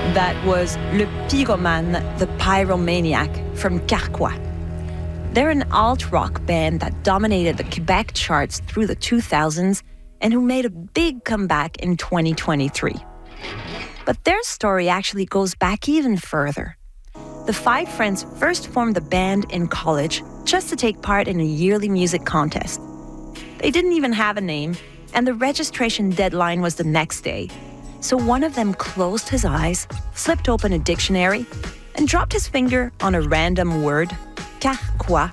That was Le Pyromane, the Pyromaniac from Carquois. They're an alt-rock band that dominated the Quebec charts through the 2000s and who made a big comeback in 2023. But their story actually goes back even further. The five friends first formed the band in college just to take part in a yearly music contest. They didn't even have a name, and the registration deadline was the next day. So one of them closed his eyes, flipped open a dictionary, and dropped his finger on a random word, Carquois,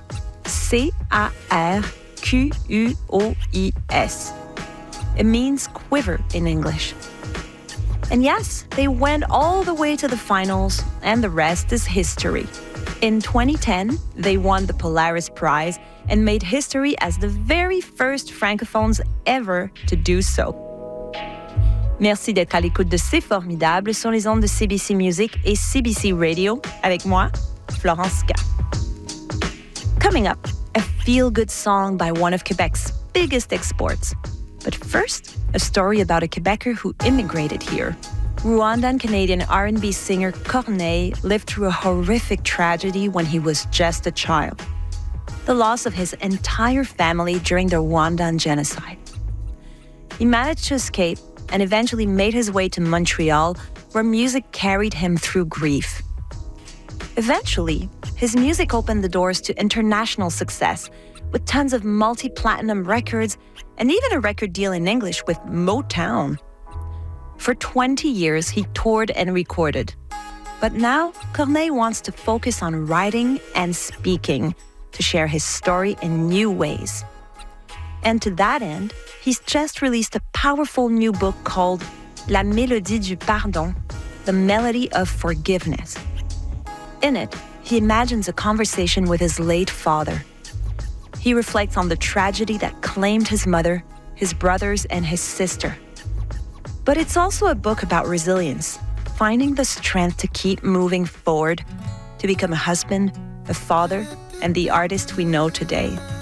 C-A-R-Q-U-O-I-S. It means quiver in English. And yes, they went all the way to the finals, and the rest is history. In 2010, they won the Polaris Prize and made history as the very first francophones ever to do so. Merci d'être à l'écoute de C'est Formidable sur les ondes de CBC Music et CBC Radio avec moi, Florence K. Coming up, a feel-good song by one of Quebec's biggest exports. But first, a story about a Quebecer who immigrated here. Rwandan-Canadian R&B singer Corneille lived through a horrific tragedy when he was just a child. The loss of his entire family during the Rwandan genocide. He managed to escape and eventually made his way to Montreal, where music carried him through grief. Eventually, his music opened the doors to international success, with tons of multi-platinum records and even a record deal in English with Motown. For 20 years, he toured and recorded. But now, Corneille wants to focus on writing and speaking to share his story in new ways. And to that end, he's just released a powerful new book called La Mélodie du Pardon, The Melody of Forgiveness. In it, he imagines a conversation with his late father. He reflects on the tragedy that claimed his mother, his brothers, and his sister. But it's also a book about resilience, finding the strength to keep moving forward, to become a husband, a father, and the artist we know today.